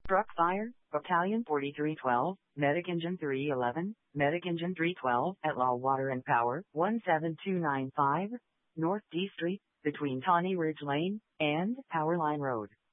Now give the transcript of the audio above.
Struck fire, Battalion 4312, Medic Engine 311, Medic Engine 312 at Law Water and Power, 17295, North D Street, between Tawny Ridge Lane and Powerline Road.